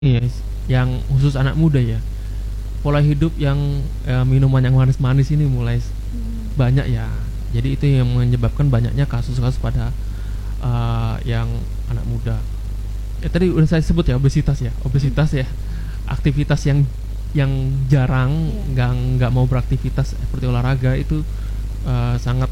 Yes, yang khusus anak muda ya. Pola hidup yang minuman yang manis-manis ini mulai banyak ya. Jadi itu yang menyebabkan banyaknya kasus-kasus pada yang anak muda. Ya tadi udah saya sebut ya, obesitas ya. Aktivitas yang jarang, nggak mau beraktivitas seperti olahraga itu sangat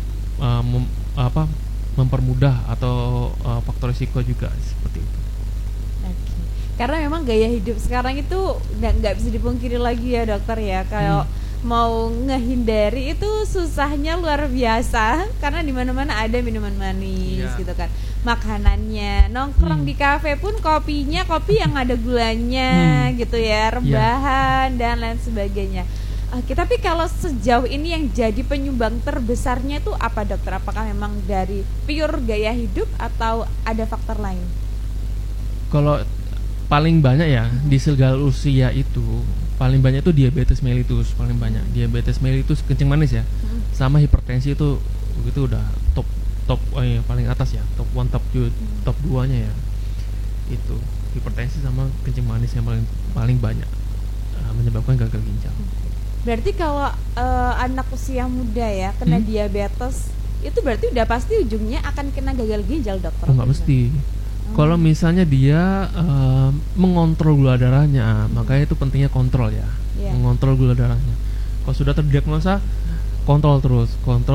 mempermudah atau faktor risiko juga seperti itu. Oke. Karena memang gaya hidup sekarang itu nggak bisa dipungkiri lagi ya dokter ya. Kalau mau ngehindari itu susahnya luar biasa karena di mana-mana ada minuman manis gitu kan. Makanannya, nongkrong di kafe pun kopinya kopi yang ada gulanya gitu ya, rebahan dan lain sebagainya. Oke, tapi kalau sejauh ini yang jadi penyumbang terbesarnya itu apa dokter? Apakah memang dari pure gaya hidup atau ada faktor lain? Kalau paling banyak ya di segala usia itu paling banyak itu diabetes mellitus, paling banyak diabetes mellitus kencing manis ya, sama hipertensi itu begitu udah top paling atas ya, top 1 top 2-nya ya, itu hipertensi sama kencing manis yang paling banyak menyebabkan gagal ginjal. Berarti kalau anak usia muda ya kena diabetes itu berarti udah pasti ujungnya akan kena gagal ginjal dokter? Oh, nggak mesti. Kalau misalnya dia mengontrol gula darahnya, makanya itu pentingnya kontrol ya, mengontrol gula darahnya. Kalau sudah terdiagnosa, kontrol terus,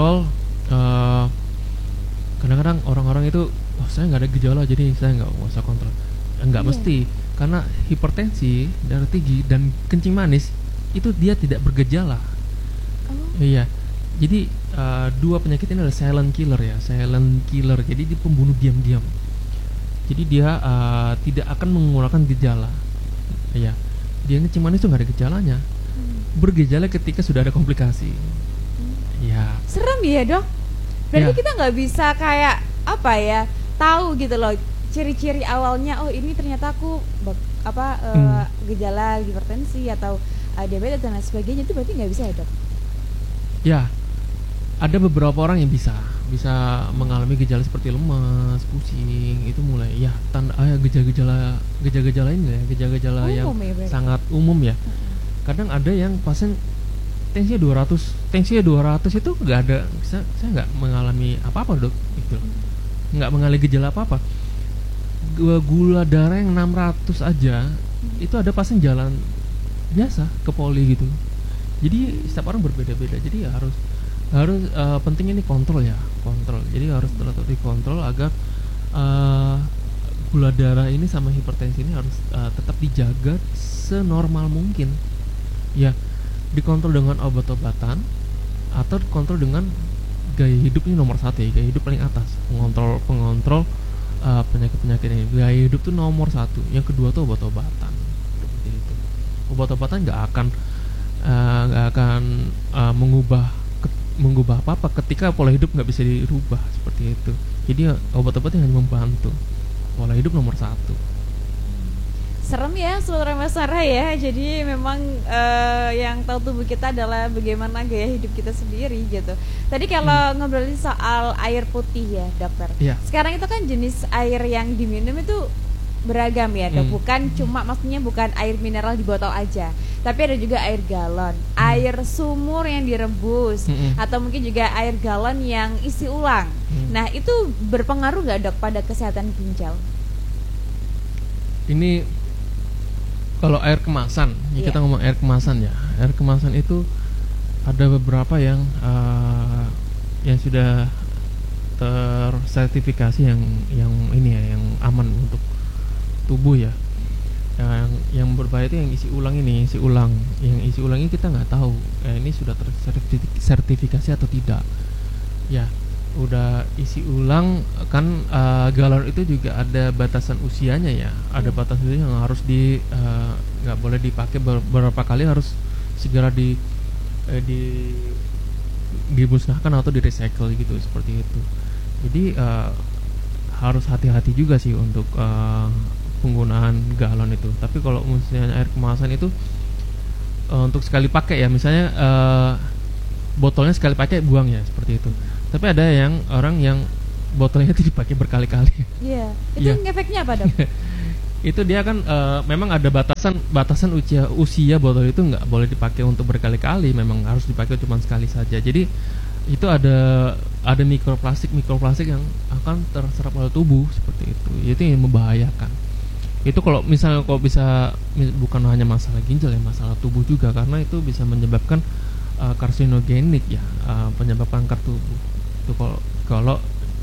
kadang-kadang orang-orang itu, saya nggak ada gejala jadi saya nggak usah kontrol. Nggak mesti, karena hipertensi, darah tinggi dan kencing manis itu dia tidak bergejala. Iya, jadi dua penyakit ini adalah silent killer. Jadi dia pembunuh diam-diam. Jadi dia tidak akan mengeluarkan gejala. Ya, dia kencing manis itu nggak ada gejalanya. Bergejala ketika sudah ada komplikasi. Ya. Serem ya dok. Berarti kita nggak bisa kayak apa ya, tahu gitu loh ciri-ciri awalnya. Oh ini ternyata aku gejala hipertensi atau diabetes dan lain sebagainya, itu berarti nggak bisa ya dok? Ya, ada beberapa orang yang bisa mengalami gejala seperti lemas, pusing, itu mulai ya gejala-gejala ini ya, gejala-gejala yang sangat umum ya. Kadang ada yang pasien tensinya 200 itu nggak ada, saya nggak mengalami apa-apa dok, gitu, nggak mengalami gejala apa-apa. Gula darah yang 600 aja itu ada pasien jalan biasa ke poli gitu. Jadi setiap orang berbeda-beda, jadi ya harus penting ini kontrol. Jadi harus terus dikontrol agar gula darah ini sama hipertensi ini harus tetap dijaga senormal mungkin ya, dikontrol dengan obat-obatan atau dikontrol dengan gaya hidup. Ini nomor 1 ya, gaya hidup paling atas, pengontrol penyakit-penyakit ini. Gaya hidup tuh nomor 1, yang kedua tuh obat-obatan. Obat-obatan nggak akan mengubah apa-apa ketika pola hidup nggak bisa dirubah seperti itu. Jadi obat-obatan hanya membantu. Pola hidup nomor 1. Serem ya saudara Mas Sarah ya. Jadi memang yang tahu tubuh kita adalah bagaimana gaya hidup kita sendiri gitu. Tadi kalau ngobrolin soal air putih ya dokter, sekarang itu kan jenis air yang diminum itu beragam ya dok, maksudnya bukan air mineral di botol aja, tapi ada juga air galon, air sumur yang direbus, atau mungkin juga air galon yang isi ulang. Nah itu berpengaruh nggak dok pada kesehatan ginjal? Ini kalau air kemasan, kita ngomong air kemasan ya. Air kemasan itu ada beberapa yang sudah tersertifikasi yang ini ya, yang aman untuk tubuh ya. Yang berbahaya itu yang isi ulang ini. Yang isi ulang ini kita nggak tahu ini sudah tersertifikasi atau tidak. Ya, udah isi ulang kan, galon itu juga ada batasan usianya ya. Ada batasan usia yang harus nggak boleh dipakai beberapa kali, harus segera dimusnahkan atau di recycle gitu, seperti itu. Jadi harus hati-hati juga sih untuk penggunaan galon itu. Tapi kalau misalnya air kemasan itu untuk sekali pakai ya, misalnya botolnya sekali pakai buang ya, seperti itu. Tapi ada orang yang botolnya itu dipakai berkali-kali. Iya, itu ngefeknya apa dok? Itu dia kan memang ada batasan usia botol itu nggak boleh dipakai untuk berkali-kali, memang harus dipakai cuma sekali saja. Jadi itu ada mikroplastik yang akan terserap oleh tubuh seperti itu yang membahayakan. Itu kalau misalnya bisa bukan hanya masalah ginjal ya, masalah tubuh juga, karena itu bisa menyebabkan karsinogenik ya, penyebab kanker tubuh. Itu kalau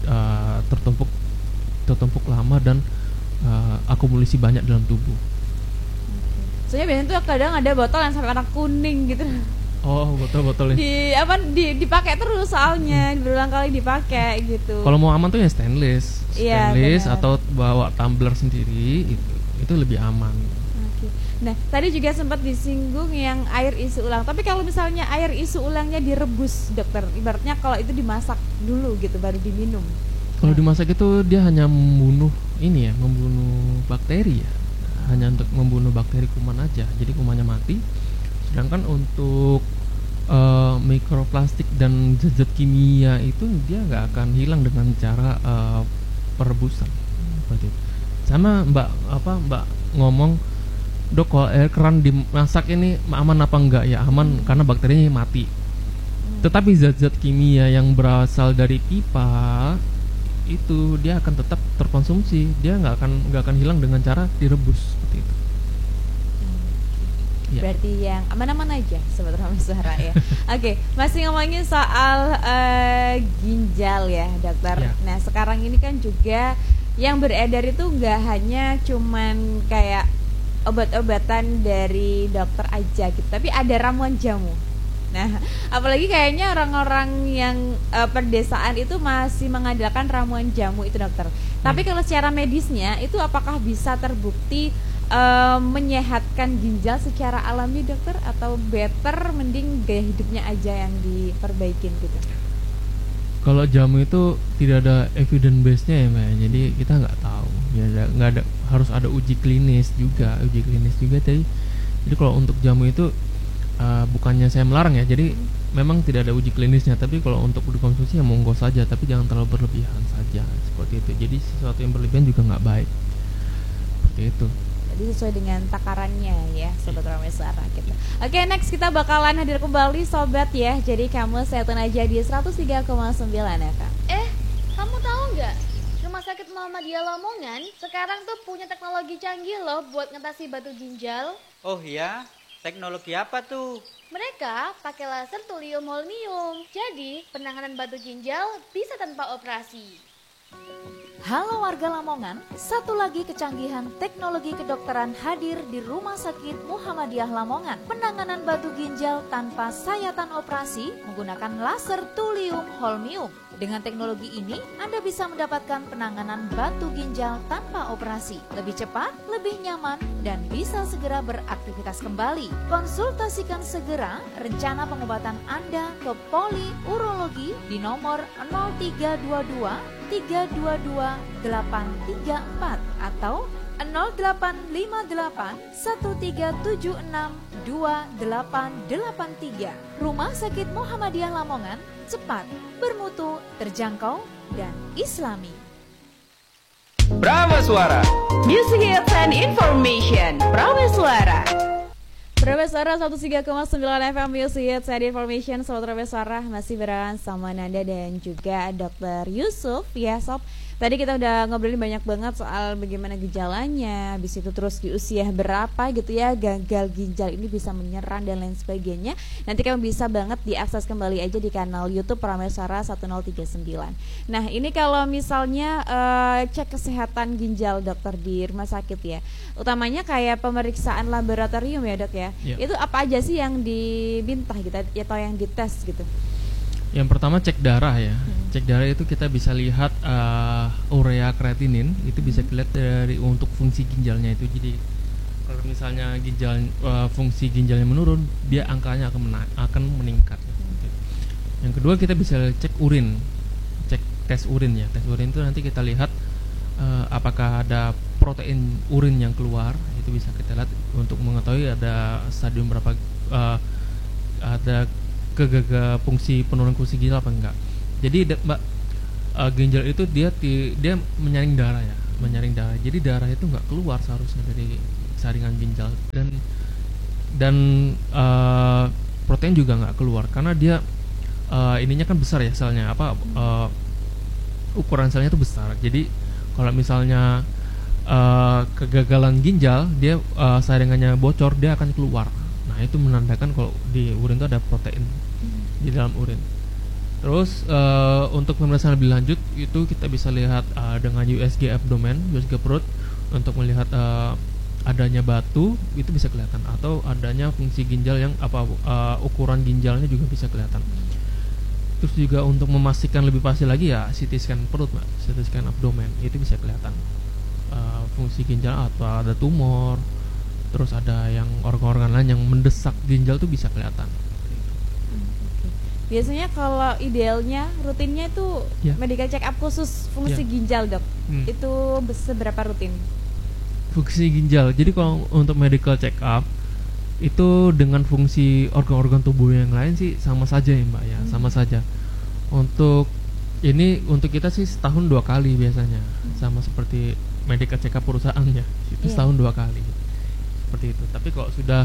tertumpuk lama dan akumulasi banyak dalam tubuh. Soalnya biasanya tuh kadang ada botol yang sampai warna kuning gitu. Oh, botol-botolnya. Dipakai terus soalnya, berulang kali dipakai gitu. Kalau mau aman tuh ya stainless atau bawa tumbler sendiri, itu lebih aman. Oke. Nah, tadi juga sempat disinggung yang air isi ulang. Tapi kalau misalnya air isi ulangnya direbus, dokter, ibaratnya kalau itu dimasak dulu gitu baru diminum. Kalau dimasak itu dia hanya membunuh bakteri ya, hanya untuk membunuh bakteri kuman aja, jadi kumannya mati. Sedangkan untuk mikroplastik dan zat kimia itu dia nggak akan hilang dengan cara perebusan seperti itu. Sama mbak ngomong, dok kalau air keran dimasak ini aman apa enggak? Ya aman karena bakterinya mati. Tetapi zat-zat kimia yang berasal dari pipa itu dia akan tetap terkonsumsi, dia nggak akan hilang dengan cara direbus seperti itu. Berarti yang aman-aman aja sobat Rameswara ya. Oke, masih ngomongin soal ginjal ya dokter. Nah sekarang ini kan juga yang beredar itu nggak hanya cuman kayak obat-obatan dari dokter aja gitu, tapi ada ramuan jamu. Nah, apalagi kayaknya orang-orang yang perdesaan itu masih mengandalkan ramuan jamu itu dokter. Tapi kalau secara medisnya itu apakah bisa terbukti menyehatkan ginjal secara alami dokter, atau better mending gaya hidupnya aja yang diperbaikin gitu? Kalau jamu itu tidak ada evidence base-nya ya Mbak, jadi kita nggak tahu ya, nggak ada, harus ada uji klinis juga jadi kalau untuk jamu itu bukannya saya melarang ya, jadi memang tidak ada uji klinisnya, tapi kalau untuk dikonsumsi ya monggo saja, tapi jangan terlalu berlebihan saja seperti itu. Jadi sesuatu yang berlebihan juga nggak baik seperti itu. Jadi sesuai dengan takarannya ya sobat Rameswara gitu. Oke, next kita bakalan hadir kembali sobat ya. Jadi kamu setan aja di 103,9 FM. Kamu tahu nggak? Rumah Sakit Muhammadiyah Lamongan sekarang tuh punya teknologi canggih loh buat ngatasi batu ginjal. Oh iya? Teknologi apa tuh? Mereka pakai laser thulium holmium. Jadi penanganan batu ginjal bisa tanpa operasi. Halo warga Lamongan, satu lagi kecanggihan teknologi kedokteran hadir di Rumah Sakit Muhammadiyah Lamongan. Penanganan batu ginjal tanpa sayatan operasi menggunakan laser thulium holmium. Dengan teknologi ini, Anda bisa mendapatkan penanganan batu ginjal tanpa operasi. Lebih cepat, lebih nyaman, dan bisa segera beraktivitas kembali. Konsultasikan segera rencana pengobatan Anda ke Poli Urologi di nomor 0322 322 834 atau 0858 1376 2883. Rumah Sakit Muhammadiyah Lamongan, cepat, bermutu, terjangkau, dan islami. Prameswara, Music Hits and Information. Prameswara 103,9 FM Music Hits and Information. Sobat Prameswara masih bersama Nanda dan juga Dr. Yusuf ya sob. Tadi kita udah ngobrolin banyak banget soal bagaimana gejalanya, habis itu terus di usia berapa gitu ya gagal ginjal ini bisa menyerang dan lain sebagainya. Nanti kamu bisa banget diakses kembali aja di kanal YouTube Prameswara 1039. Nah ini kalau misalnya cek kesehatan ginjal dokter di rumah sakit ya, utamanya kayak pemeriksaan laboratorium ya dok ya. Itu apa aja sih yang diminta gitu atau yang dites gitu? Yang pertama cek darah ya. Cek darah itu kita bisa lihat urea kreatinin, itu bisa dilihat dari untuk fungsi ginjalnya itu. Jadi kalau misalnya fungsi ginjalnya menurun, dia angkanya akan meningkat. Yang kedua kita bisa cek urin, cek tes urin ya. Tes urin itu nanti kita lihat apakah ada protein urin yang keluar, itu bisa kita lihat untuk mengetahui ada stadium berapa, ada fungsi penurunan fungsi ginjal apa enggak. Jadi ginjal itu dia menyaring darah ya, menyaring darah. Jadi darah itu nggak keluar seharusnya dari saringan ginjal, dan protein juga nggak keluar karena dia ininya kan besar ya selnya, ukuran selnya itu besar. Jadi kalau misalnya kegagalan ginjal, dia saringannya bocor, dia akan keluar. Nah, itu menandakan kalau di urin itu ada protein di dalam urin. Terus untuk pemeriksaan lebih lanjut itu kita bisa lihat dengan USG abdomen, USG perut, untuk melihat adanya batu, itu bisa kelihatan, atau adanya fungsi ginjal yang ukuran ginjalnya juga bisa kelihatan. Terus juga untuk memastikan lebih pasti lagi ya CT scan perut, Mbak, CT scan abdomen, itu bisa kelihatan fungsi ginjal atau ada tumor. Terus ada yang organ-organ lain yang mendesak ginjal tuh bisa kelihatan. Biasanya kalau idealnya rutinnya itu medical check up khusus fungsi ginjal, Dok. Itu seberapa rutin? Fungsi ginjal. Jadi kalau untuk medical check up itu dengan fungsi organ-organ tubuh yang lain sih sama saja ya, Mbak ya, sama saja. Untuk kita sih setahun 2 kali biasanya. Sama seperti medical check up perusahaannya. Itu setahun 2 kali. Seperti itu. Tapi kalau sudah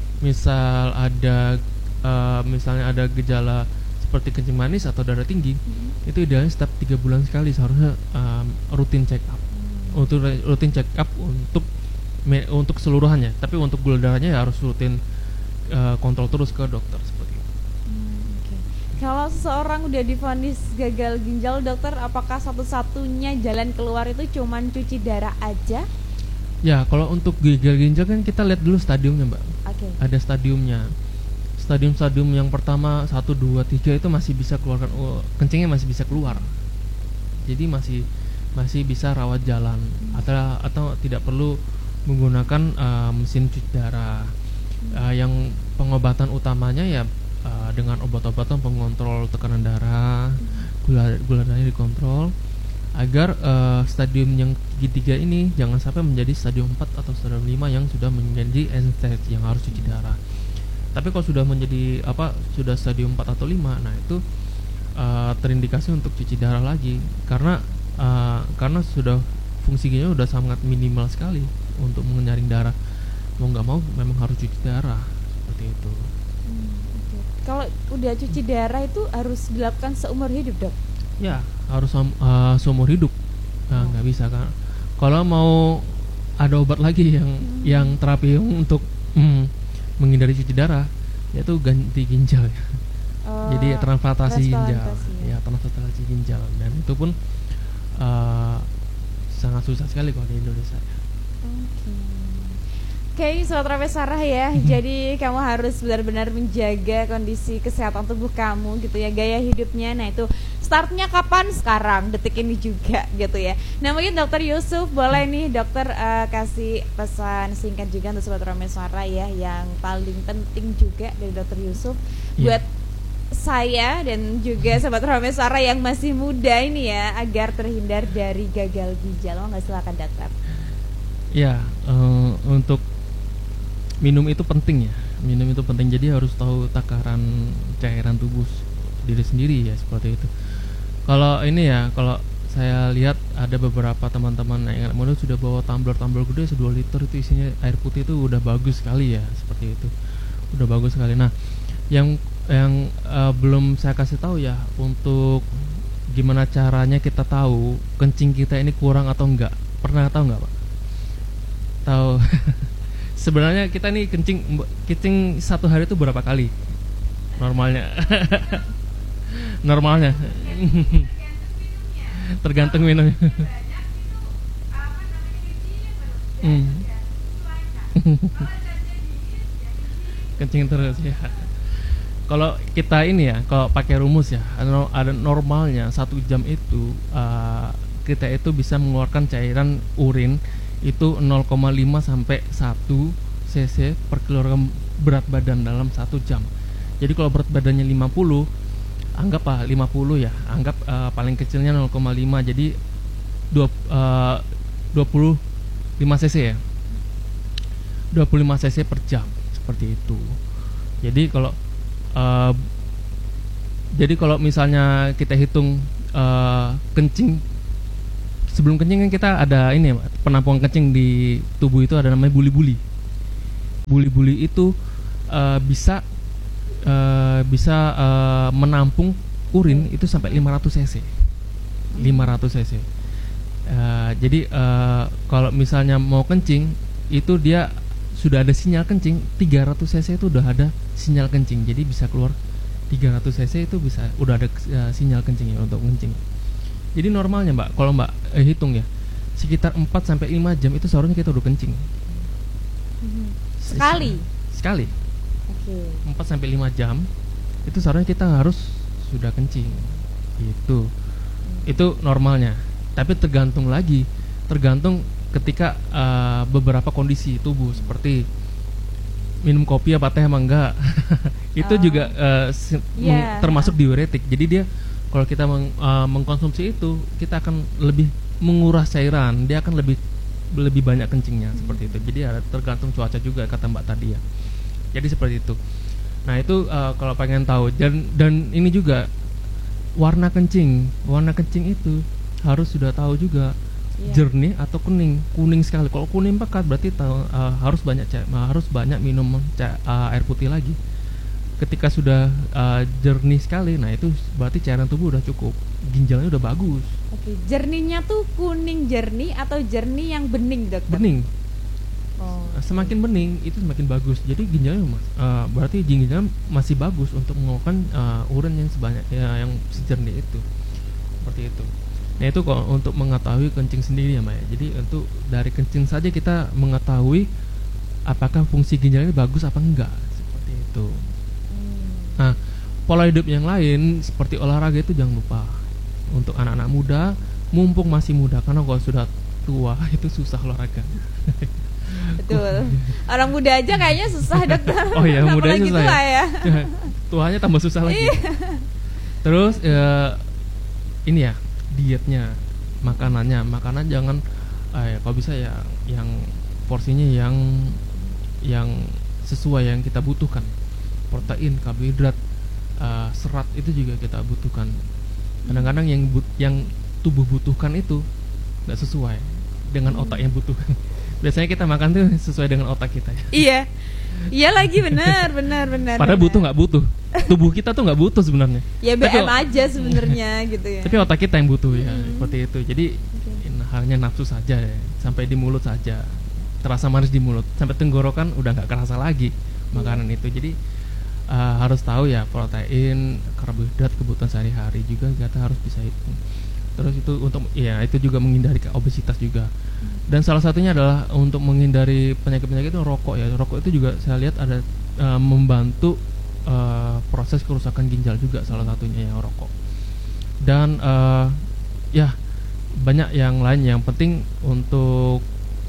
misalnya ada gejala seperti kencing manis atau darah tinggi, itu idealnya setiap 3 bulan sekali seharusnya rutin check up. Untuk rutin check up untuk keseluruhannya, tapi untuk gula darahnya ya harus rutin kontrol terus ke dokter seperti itu. Kalau seseorang udah divonis gagal ginjal, dokter, apakah satu-satunya jalan keluar itu cuman cuci darah aja? Ya, kalau untuk gagal ginjal kan kita lihat dulu stadiumnya, Mbak. Ada stadiumnya. Stadium yang pertama 1, 2, 3 itu masih bisa keluarkan kencingnya masih bisa keluar. Jadi masih bisa rawat jalan atau tidak perlu menggunakan mesin cuci darah. Yang pengobatan utamanya ya dengan obat-obatan pengontrol tekanan darah, gula darahnya dikontrol agar stadium yang ketiga ini jangan sampai menjadi stadium 4 atau stadium 5 yang sudah menjadi end stage yang harus cuci darah. Tapi kalau sudah menjadi sudah stadium 4 atau 5, nah itu terindikasi untuk cuci darah lagi karena sudah fungsi ginjal sudah sangat minimal sekali untuk menyaring darah. Mau nggak mau memang harus cuci darah seperti itu. Kalau udah cuci darah itu harus dilakukan seumur hidup, Dok? Ya, harus seumur hidup. Nggak bisa kan? Kalau mau ada obat lagi yang terapi untuk menghindari cuci darah, yaitu ganti ginjal ya. Jadi transplantasi ginjal. Ya, transplantasi ginjal, dan itu pun sangat susah sekali kalau di Indonesia. Oke, Sobat Rame Sarah ya. Jadi kamu harus benar-benar menjaga kondisi kesehatan tubuh kamu gitu ya, gaya hidupnya. Nah itu startnya kapan? Sekarang, detik ini juga gitu ya. Nah mungkin Dokter Yusuf boleh nih dokter kasih pesan singkat juga untuk Sobat Rame Sarah ya, yang paling penting juga dari Dokter Yusuf buat saya dan juga Sobat Rame Sarah yang masih muda ini ya, agar terhindar dari gagal ginjal. Nggak, silakan dokter. Ya, untuk minum itu penting ya. Minum itu penting, jadi harus tahu takaran cairan tubuh diri sendiri ya, seperti itu. Kalau ini ya, kalau saya lihat ada beberapa teman-teman yang anak muda sudah bawa tumbler gede 2 liter itu isinya air putih, itu udah bagus sekali ya, seperti itu. Udah bagus sekali. Nah, yang belum saya kasih tahu ya, untuk gimana caranya kita tahu kencing kita ini kurang atau enggak. Pernah tahu enggak, Pak? Tahu. Sebenarnya kita nih kencing 1 hari itu berapa kali? Normalnya. Normalnya. Tergantung minumnya. Kencing terus ya. Kalau kita ini ya, kalau pakai rumus ya, ada normalnya 1 jam itu kita itu bisa mengeluarkan cairan urin itu 0,5 sampai 1 cc per kilogram berat badan dalam 1 jam. Jadi kalau berat badannya 50, anggap 50 ya, anggap paling kecilnya 0,5, jadi 25 cc ya, 25 cc per jam, seperti itu. Jadi kalau misalnya kita hitung kencing sebelum kencing kan kita ada ini penampungan kencing di tubuh itu ada namanya buli-buli. Buli-buli itu bisa menampung urin itu sampai 500 cc. 500 cc. Jadi kalau misalnya mau kencing itu dia sudah ada sinyal kencing 300 cc itu udah ada sinyal kencing. Jadi bisa keluar 300 cc itu bisa udah ada sinyal kencing ya untuk kencing. Jadi normalnya Mbak, kalau Mbak hitung ya sekitar 4 sampai 5 jam itu seharusnya kita udah kencing. Sekali. Oke. 4 sampai 5 jam itu seharusnya kita harus sudah kencing. Gitu. Itu normalnya. Tapi tergantung ketika beberapa kondisi tubuh seperti minum kopi apa teh apa enggak. Itu juga termasuk diuretik. Jadi dia kalau kita mengkonsumsi itu kita akan lebih menguras cairan, dia akan lebih banyak kencingnya seperti itu. Jadi ada tergantung cuaca juga kata Mbak tadi ya. Jadi seperti itu. Nah itu kalau pengen tahu dan ini juga warna kencing itu harus sudah tahu juga jernih atau kuning sekali. Kalau kuning pekat berarti harus banyak minum air putih lagi. Ketika sudah jernih sekali, nah itu berarti cairan tubuh udah cukup, ginjalnya udah bagus. Oke, jernihnya tuh kuning jernih atau jernih yang bening, Dokter? Bening. Semakin bening itu semakin bagus. Jadi ginjalnya berarti ginjalnya masih bagus untuk mengeluarkan urin yang sebanyak yang sejernih itu. Seperti itu. Nah itu kalau untuk mengetahui kencing sendiri ya Mbak. Jadi untuk dari kencing saja kita mengetahui apakah fungsi ginjalnya bagus apa enggak. Seperti itu. Nah pola hidup yang lain seperti olahraga itu jangan lupa. Untuk anak-anak muda mumpung masih muda, karena kalau sudah tua itu susah olahraga. Betul. Orang muda aja kayaknya susah, Dokter. Oh iya, muda aja susah tua ya. Tuanya tambah susah lagi. Terus ini ya, dietnya, makanan jangan kalau bisa ya yang porsinya yang sesuai yang kita butuhkan. Protein, karbohidrat, serat itu juga kita butuhkan. Kadang-kadang yang tubuh butuhkan itu nggak sesuai dengan otak yang butuhkan. Biasanya kita makan tuh sesuai dengan otak kita ya. Iya lagi benar. Padahal butuh nggak butuh. Tubuh kita tuh nggak butuh sebenarnya. Ya BM aja sebenarnya gitu ya. Tapi otak kita yang butuh ya, seperti itu. Jadi hanya nafsu saja ya, sampai di mulut saja. Terasa manis di mulut, sampai tenggorokan udah nggak kerasa lagi makanan itu. Jadi harus tahu ya protein, karbohidrat kebutuhan sehari-hari juga kita harus bisa hitung. Terus itu untuk itu juga menghindari obesitas juga. Dan salah satunya adalah untuk menghindari penyakit-penyakit itu rokok ya. Rokok itu juga saya lihat ada membantu proses kerusakan ginjal juga salah satunya ya rokok. Dan banyak yang lain yang penting untuk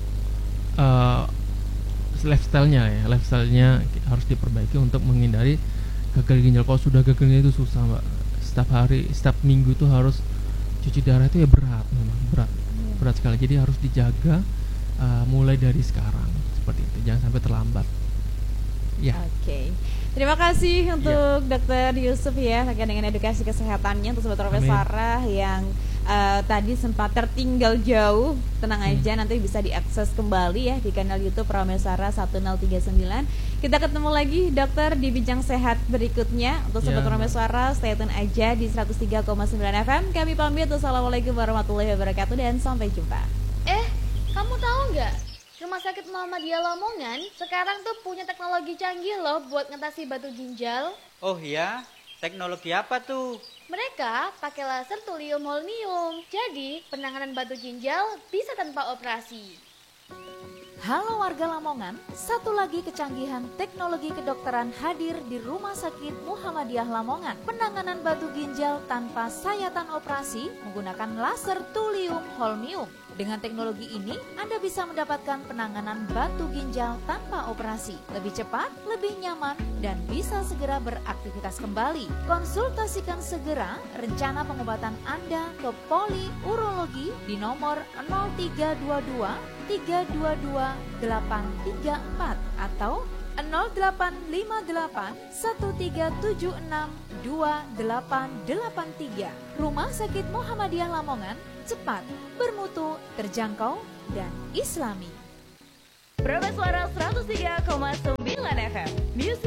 lifestyle-nya harus diperbaiki untuk menghindari gagal ginjal. Kalau sudah gagal ginjal itu susah Mbak. Setiap minggu itu harus cuci darah itu ya berat sekali. Jadi harus dijaga mulai dari sekarang seperti itu, jangan sampai terlambat. Oke. Terima kasih untuk Dr. Yusuf ya terkait dengan edukasi kesehatannya. Untuk Sobat Profesor yang tadi sempat tertinggal jauh, tenang aja, nanti bisa diakses kembali ya di kanal YouTube Prameswara 1039. Kita ketemu lagi dokter di Bincang Sehat berikutnya. Untuk Sobat Prameswara, stay tune aja di 103,9 FM. Kami pamit, wassalamualaikum warahmatullahi wabarakatuh dan sampai jumpa. Kamu tahu nggak? Rumah Sakit Muhammadiyah Lamongan sekarang tuh punya teknologi canggih loh buat ngatasi batu ginjal. Oh iya? Teknologi apa tuh? Mereka pakai laser thulium holmium. Jadi, penanganan batu ginjal bisa tanpa operasi. Halo warga Lamongan, satu lagi kecanggihan teknologi kedokteran hadir di Rumah Sakit Muhammadiyah Lamongan. Penanganan batu ginjal tanpa sayatan operasi menggunakan laser thulium holmium. Dengan teknologi ini, Anda bisa mendapatkan penanganan batu ginjal tanpa operasi. Lebih cepat, lebih nyaman, dan bisa segera beraktivitas kembali. Konsultasikan segera rencana pengobatan Anda ke Poli Urologi di nomor 0322 322 834 atau 0858 1376 2883. Rumah Sakit Muhammadiyah Lamongan, cepat, bermutu, terjangkau, dan islami. Suara 103,9 FM Music